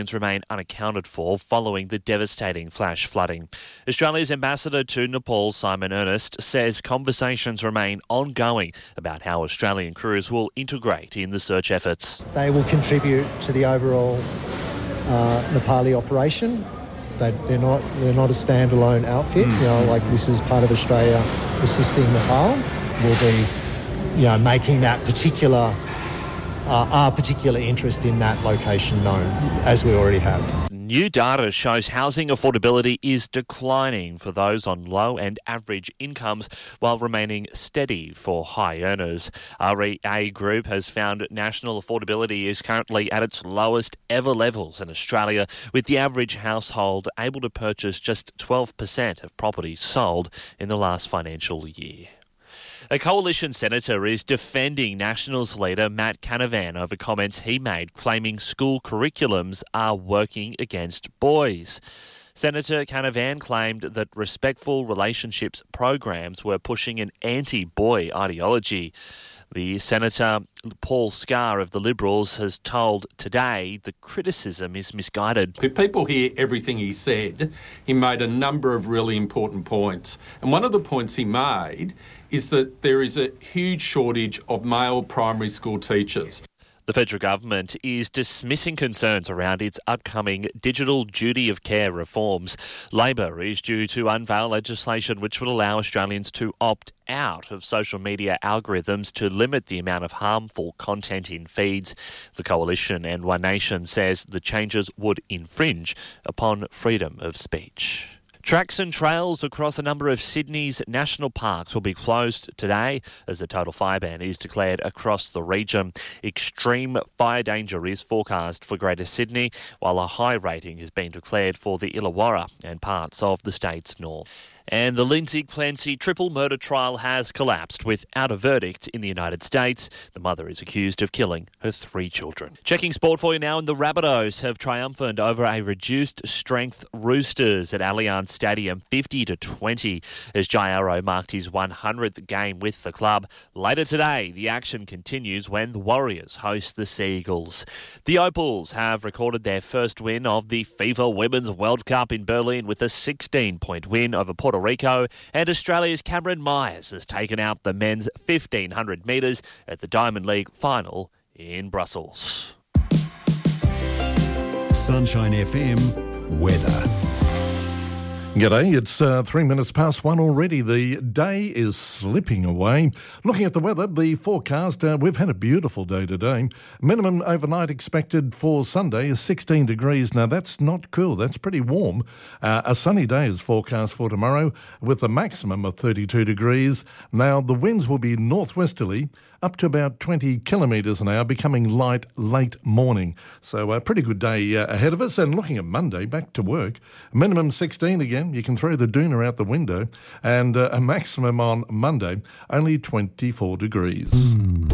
remain unaccounted for following the devastating flash flooding. Australia's ambassador to Nepal, Simon Ernest, says conversations remain ongoing about how Australian crews will integrate in the search efforts. They will contribute to the overall Nepali operation. They're not a standalone outfit. This is part of Australia assisting Nepal. We'll be, making that our particular interest in that location known, as we already have. New data shows housing affordability is declining for those on low and average incomes while remaining steady for high earners. REA Group has found national affordability is currently at its lowest ever levels in Australia, with the average household able to purchase just 12% of properties sold in the last financial year. A coalition senator is defending Nationals leader Matt Canavan over comments he made claiming school curriculums are working against boys. Senator Canavan claimed that respectful relationships programs were pushing an anti-boy ideology. The Senator, Paul Scar of the Liberals, has told Today the criticism is misguided. If people hear everything he said, he made a number of really important points. And one of the points he made is that there is a huge shortage of male primary school teachers. The federal government is dismissing concerns around its upcoming digital duty of care reforms. Labor is due to unveil legislation which would allow Australians to opt out of social media algorithms to limit the amount of harmful content in feeds. The Coalition and One Nation says the changes would infringe upon freedom of speech. Tracks and trails across a number of Sydney's national parks will be closed today as a total fire ban is declared across the region. Extreme fire danger is forecast for Greater Sydney, while a high rating has been declared for the Illawarra and parts of the state's north. And the Lindsay Clancy triple murder trial has collapsed without a verdict in the United States. The mother is accused of killing her 3 children. Checking sport for you now, and the Rabbitohs have triumphant over a reduced-strength Roosters at Allianz Stadium 50-20 as Jai Arrow marked his 100th game with the club. Later today, the action continues when the Warriors host the Sea Eagles. The Opals have recorded their first win of the FIFA Women's World Cup in Berlin with a 16-point win over Puerto Rico, and Australia's Cameron Myers has taken out the men's 1500 metres at the Diamond League final in Brussels. Sunshine FM weather. G'day, it's 3 minutes past 1 already. The day is slipping away. Looking at the weather, the forecast, we've had a beautiful day today. Minimum overnight expected for Sunday is 16 degrees. Now, that's not cool. That's pretty warm. A sunny day is forecast for tomorrow with a maximum of 32 degrees. Now, the winds will be northwesterly, up to about 20 kilometres an hour, becoming light late morning. So a pretty good day ahead of us. And looking at Monday, back to work, minimum 16 again. You can throw the doona out the window. And a maximum on Monday, only 24 degrees.